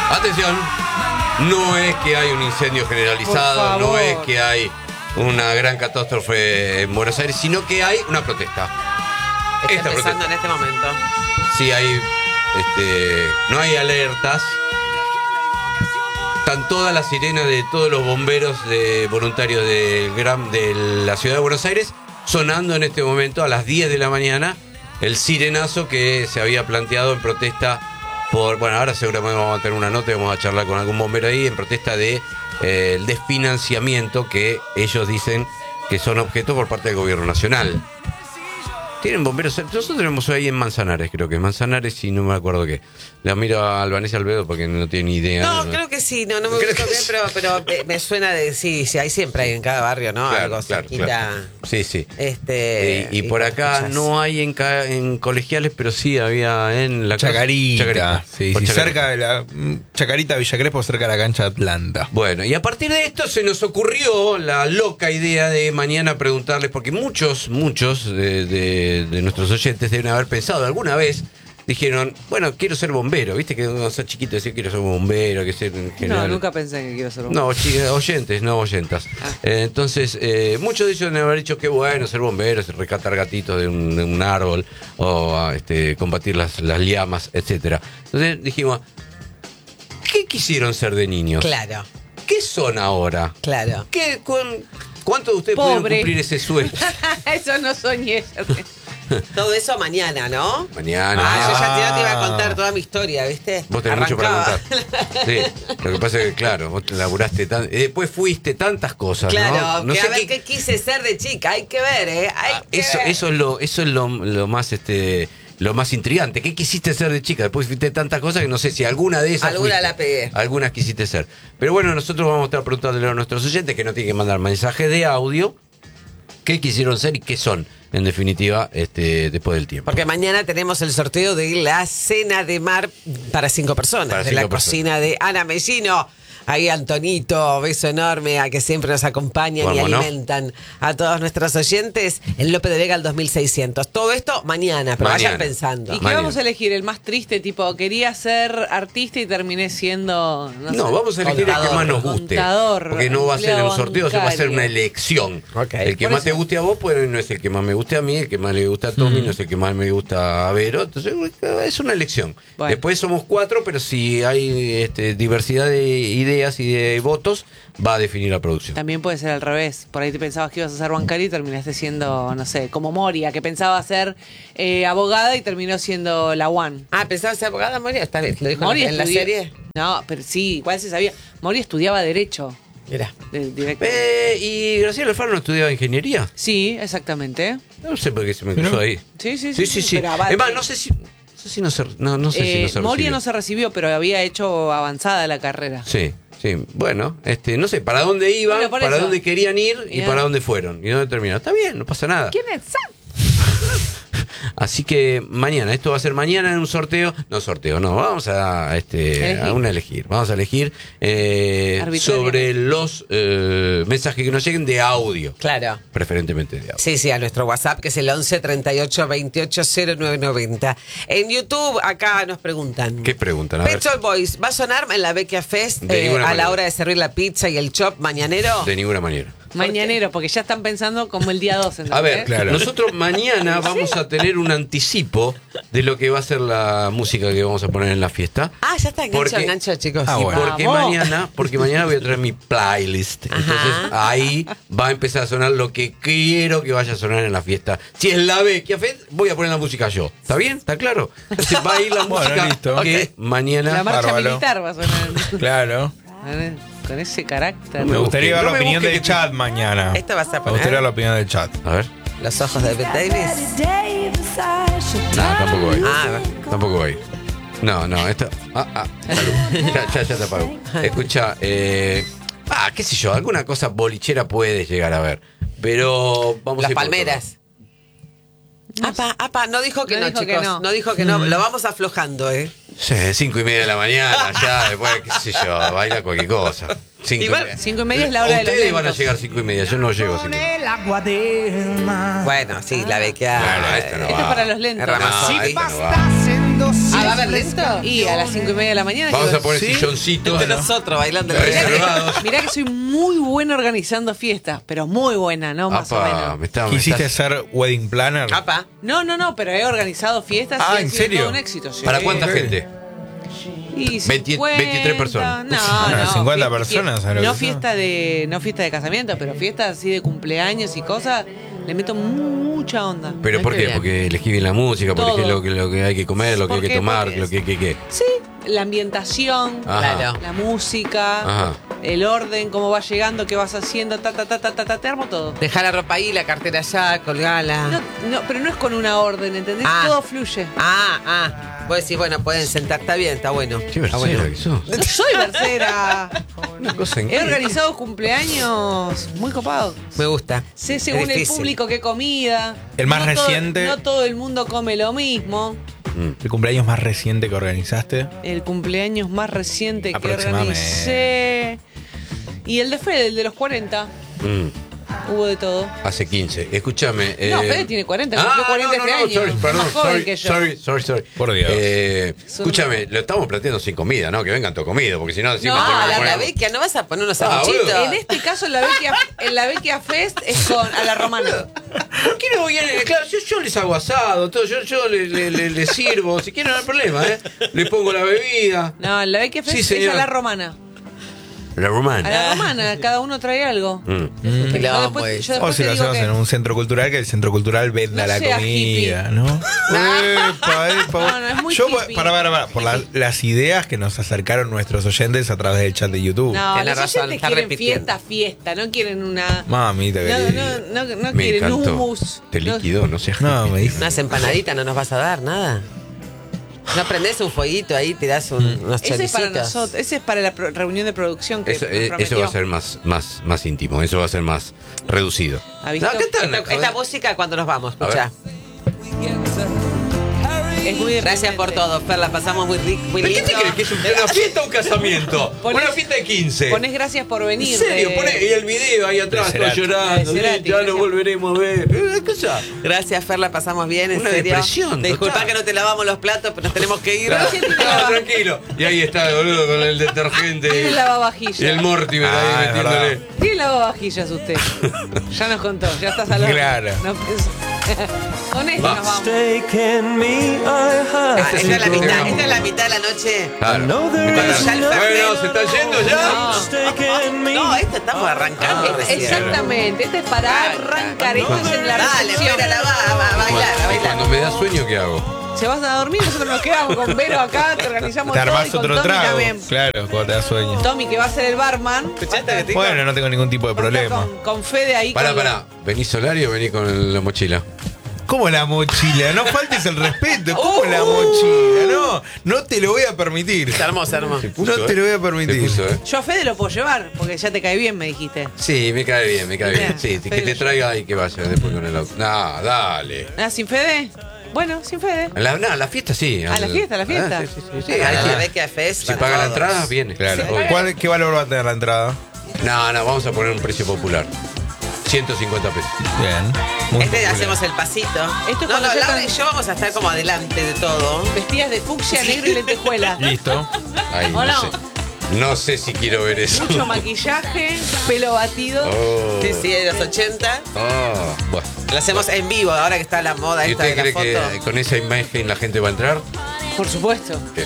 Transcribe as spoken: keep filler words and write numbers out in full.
Atención, no es que hay un incendio generalizado, no es que hay una gran catástrofe en Buenos Aires, sino que hay una protesta. Está Esta empezando protesta. en este momento. Sí, hay, este, no hay alertas. Están todas las sirenas de todos los bomberos de voluntarios del Gran, de la ciudad de Buenos Aires sonando en este momento a las diez de la mañana el sirenazo que se había planteado en protesta por, bueno, ahora seguramente vamos a tener una nota y vamos a charlar con algún bombero ahí en protesta de eh, el desfinanciamiento que ellos dicen que son objeto por parte del gobierno nacional. Tienen bomberos, nosotros tenemos ahí en Manzanares, creo que en Manzanares y no me acuerdo qué. La miro a Albanés Albedo porque no tiene ni idea. No, no, creo que sí, no, no me Creo gusta que bien, sí. pero, pero me, me suena de sí, sí, hay siempre hay en cada barrio, ¿no? Claro, Algo claro, cerquita. claro. Sí, sí. Este, y, y por acá escuchás. no hay en, ca- en colegiales, pero sí había en la Chacarita. Chacarita. Sí, Por sí, Chacarita. cerca de la. mm, Chacarita, Villa Crespo, cerca de la cancha de Atlanta. Bueno, y a partir de esto se nos ocurrió la loca idea de mañana preguntarles, porque muchos, muchos de, de- de nuestros oyentes deben haber pensado alguna vez, dijeron, bueno, quiero ser bombero, viste que uno sos chiquito decía quiero ser bombero, que ser en No, general. nunca pensé que quiero ser un... No, chi- oyentes, no oyentas. Ah. Eh, entonces, eh, muchos de ellos deben haber dicho que bueno ser bombero, es recatar gatitos de un, de un árbol, o ah, este, combatir las, las llamas, etcétera. Entonces dijimos, ¿qué quisieron ser de niños? Claro, ¿Qué son ahora? claro. ¿Qué, cuán- ¿Cuántos de ustedes pudieron Pobre. cumplir ese sueño? Eso no soñé. Todo eso mañana, ¿no? Mañana. Ah, yo ya te, te iba a Ah. contar toda mi historia, ¿viste? Vos tenés mucho para Arrancaba. contar. Sí, lo que pasa es que, claro, vos te laburaste tan... y después fuiste tantas cosas, Claro, ¿no? No que sé a ver qué- qué quise ser de chica, hay que ver, ¿eh? Hay Ah, que Eso, ver. eso es lo, eso es lo, lo más este lo más intrigante. ¿Qué quisiste ser de chica? Después fuiste tantas cosas que no sé si alguna de esas Alguna fuiste. la pegué. Algunas quisiste ser. Pero bueno, nosotros vamos a estar preguntándole a nuestros oyentes que no tienen que mandar mensajes de audio qué quisieron ser y qué son, en definitiva, este después del tiempo. Porque mañana tenemos el sorteo de la cena de mar para cinco personas, Para de cinco la personas. cocina de Ana Mellino. Ahí Antonito, beso enorme a que siempre nos acompañan y ¿Cómo no? alimentan a todos nuestros oyentes. El Lope de Vega al dos mil seiscientos. Todo esto mañana, pero Mañana. vayan pensando. ¿Y qué Mañana. vamos a elegir? El más triste, tipo, quería ser artista y terminé siendo... No, No, sé, vamos a elegir el que más nos guste. contador, Porque no va a ser empleado un sorteo, eso va a ser bancario. una elección. Ok. El que Por más te eso. guste a vos, pues no es el que más me guste a mí, el que más le gusta a Tommy, no es el que más me gusta a Vero. Entonces, es una elección. Bueno. Después somos cuatro, pero si hay este, diversidad de ideas y de votos, va a definir la producción. También puede ser al revés. Por ahí te pensabas que ibas a ser bancario y terminaste siendo, no sé, como Moria, que pensaba ser eh, abogada y terminó siendo la One. Ah, ¿pensaba ser abogada, Moria? Está bien, lo dijo Moria en la estudió- serie. No, pero sí, igual se sabía. Moria estudiaba Derecho. Mira. de- directo. Eh, ¿Y Graciela Alfaro no estudiaba ingeniería? Sí, exactamente. No sé por qué se me ¿Pero? cruzó ahí. Sí, sí, Sí, sí. sí, sí. Pero avance. Es más, no sé si... No sé si no se, no, no sé si Eh, no se Moria recibió. no se recibió, pero había hecho avanzada la carrera. Sí, sí. Bueno, este, no sé, para dónde iban, Bueno, por para eso. dónde querían ir y Bien. para dónde fueron. Y dónde terminaron. Está bien, no pasa nada. ¿Quién es? Así que mañana, esto va a ser mañana en un sorteo. No sorteo, no, vamos a, este, Elegir. a una elegir. Vamos a elegir eh, Arbitrariamente. sobre los eh, mensajes que nos lleguen de audio. Claro. Preferentemente de audio. Sí, sí, a nuestro WhatsApp, que es el once treinta y ocho veintiocho cero nueve noventa. En YouTube, acá nos preguntan. ¿Qué preguntan? A ver. Pet Shop Boys, ¿va a sonar en la Vecchia Fest De eh, ninguna a manera. la hora de servir la pizza y el chop mañanero? De ninguna manera. Mañanero, porque ya están pensando como el día dos. A ver, Claro. nosotros mañana vamos a tener un anticipo de lo que va a ser la música que vamos a poner en la fiesta. Ah, ya está engancho, Porque- engancho, chicos. Ah, Y bueno. porque Vamos. mañana, porque mañana voy a traer mi playlist. Entonces Ajá. ahí va a empezar a sonar lo que quiero que vaya a sonar en la fiesta. Si es la Vecchia Fest, voy a poner la música yo. ¿Está bien? ¿Está claro? Entonces va a ir la Bueno, música listo. que Ok. mañana. La marcha Bárbaro. militar va a sonar. Claro. Con ese carácter. No Me me gustaría busque, ver no la me opinión busque del que- chat mañana. Esto vas a Me poner. gustaría ver la opinión del chat. A ver. Los ojos de Bette Davis. No, tampoco voy. Ah, Tampoco voy. No, no, esto. Ah, ah, salud. Ya, ya, ya te apago. Escucha, eh. Ah, qué sé yo, alguna cosa bolichera puedes llegar a ver. Pero vamos a las ir por palmeras. Apa, apa, no dijo que No no, dijo que chicos. no. No dijo que no. Lo vamos aflojando, ¿eh? otro. Sí, cinco y media de la mañana, ya, después, qué sé yo, baila cualquier cosa. Cinco Igual, y media. cinco y media es la hora de los Ustedes van a lentos. llegar cinco y media, yo no llego a cinco y media. el agua del mar. Bueno, sí, la Vecchia. Bueno, esta no Esto es va. para los lentos. Es Ramazzotti. No, esta no va. Basta haciendo A va a haber lento? Y a las cinco y media de la mañana. Vamos que- a poner ¿Sí? silloncitos. De nosotros bailando el Reservados. Mirá que soy muy buena organizando fiestas, pero muy buena, ¿no? Más o Apa, menos. me está, me ¿Quisiste estás- ser wedding planner? Apa. No, no, no, pero he organizado fiestas Ah, y ha ¿en sido serio? todo un éxito. Sí. ¿Para cuánta Ok. gente? Y veinte, cincuenta, veintitrés personas. No, Ah, no. cincuenta fie- personas, fie- a lo No que fiesta de, no fiesta de casamiento, pero fiestas así de cumpleaños y cosas, le meto mucha onda. ¿Pero Ay, por qué qué? bien. Porque elegí bien la música, porque Todo. elegí lo que, lo que hay que comer, lo que hay ¿Por que qué? tomar, Porque lo que, que, que. Sí, la ambientación, Ajá. Claro. la música, Ajá. el orden, cómo vas llegando, qué vas haciendo, ta, ta, ta, ta, ta, ta, te armo todo. Dejar la ropa ahí, la cartera allá, colgala. No, no, pero no es con una orden, ¿entendés? Ah. Todo fluye. Ah, ah. Vos decís, bueno, pueden sentar, está bien, está bueno. Qué Está versera bueno. que sos. No soy tercera. Una cosa He increíble. organizado cumpleaños muy copados. Me gusta. Sé Es según el difícil. público qué comida. El más No todo- reciente. no todo el mundo come lo mismo. ¿El cumpleaños más reciente que organizaste? El cumpleaños más reciente que Aproximadamente. organicé. Y el de Fede, el de los cuarenta. Mm, Hubo de todo. hace quince. Escúchame. No, eh, Fede tiene cuarenta, cumplió cuarenta no, no, este no, año. sorry, Es perdón, más joven sorry, que yo. sorry, sorry, sorry. Por Dios. Eh, Son- escúchame, lo estamos planteando sin comida, ¿no? Que vengan todo comido, porque si no, decimos No, que Ah, me la, ponemos- la Vecchia, ¿no vas a poner unos Ah, sanguchitos? boludo. En este caso, la Vecchia, en la Vecchia Fest es con a la romana. ¿Por qué no voy a- Claro, yo, yo les hago asado, todo, yo, yo le, le- le- le sirvo, si quieren no hay problema, ¿eh? Le pongo la bebida. No, en la Vecchia Fest Sí, es señor. a la romana. La A romana. la romana, cada uno trae algo. Mm. Qué Yo lomo después- eso. yo O después si te lo digo hacemos que- en un centro cultural, que el centro cultural venda No la seas comida, ¿no? Epa, epa. No, no, es muy Yo, hippie. para, para, para, por la- las ideas que nos acercaron nuestros oyentes a través del chat de YouTube. No, Tiene los razón, oyentes está quieren repitiendo. fiesta, fiesta, no quieren una... Mamita No, querida. no, no, no Me quieren encantó. hummus. Te No- liquidó, no seas No, me dice. Unas empanaditas no nos vas a dar, nada. ¿No prendés un fueguito ahí, tirás un, unos Ese es para choricitos? nosotros, ese es para la pro- reunión de producción que Eso, nos eh, prometió. eso va a ser más, más, más íntimo, eso va a ser más reducido. ¿Ha visto? No, ¿qué tal? Esta, esta música cuando nos vamos, A ver. escuchá. Es muy Gracias por deprimente. todo, Fer, la pasamos muy rico, muy ¿Pero qué lindo. te crees? ¿Que es un- una fiesta o un casamiento? Ponés- Una fiesta de quince. Ponés gracias por venir. ¿En serio? de- Poné y el video ahí atrás, De estoy Cerati. llorando. De Cerati, ya gracias. nos volveremos a ver. Eh, ¿Qué cosa? Gracias, Fer, la pasamos bien, en Una serio. depresión Disculpa total. que no te lavamos los platos, pero nos tenemos que ir. Claro. ¿Quién tiene No, la- tranquilo. Y ahí está, boludo, con el detergente. Tiene Y, lavavajillas. y el Mortimer Ah, ahí es metiéndole. verdad. Tiene lavavajillas usted. Ya nos contó, ya estás al horno. Claro. No pensó. Con esto Va. nos vamos. Taken me, I have Ah, Este esta, es la sí, mitad, vamos. esta es la mitad de la noche. Claro. know there Bueno, is no- bueno, ¿se está yendo ya? taken me. No, esto estamos arrancando Este- recién. Exactamente, este es para arrancar, esto es en la Dale, recepción. fuera la va, va, a bailar, a Cuando, bailar. cuando me da sueño, ¿qué hago? Se vas a dormir, nosotros nos quedamos con Vero acá, te organizamos Te todo y armás con otro Tommy trago. también. Claro, cuando te da sueño. Tommy, que va a ser el barman. ¿Escuchaste, Betico? Bueno, no tengo ningún tipo de Va a estar problema. Con, con Fede ahí. Pará, con pará. ¿Venís Solari o venís con la mochila? ¿Cómo la mochila? No faltes el respeto. ¿Cómo la mochila? No, no te lo voy a permitir. Se armó, se armó. Se puso, No te lo voy a permitir. Se puso, ¿eh? Yo a Fede lo puedo llevar, porque ya te cae bien, me dijiste. Sí, me cae bien, me cae bien. Bien, Sí, que Fede te lo traiga y que vaya después con el auto. No, dale. ¿Ah, sin Fede? Bueno, sin Fede. La, no, la fiesta sí. Ah, la fiesta, la fiesta. Ah, sí, sí, sí, sí. Ah, Ah, la Vecchia Fest si para paga la todos. entrada, viene. Claro. Obvio. ¿Cuál- ¿Qué valor va a tener la entrada? No, no, vamos a poner un precio popular. ciento cincuenta pesos. Bien. Muy Este popular. hacemos el pasito. Esto es no, cuando no, ya Laura están- y yo vamos a estar como adelante de todo. Vestidas de fucsia, negro y lentejuela. Listo. Ay, ¿O no, no? sé. No sé si quiero ver eso. Mucho maquillaje, pelo batido. Oh. Sí, sí, de los ochenta. Ah, bueno. Lo hacemos en vivo, ahora que está la moda ¿Y esta de usted la cree foto. que con esa imagen la gente va a entrar? Por supuesto. Bien.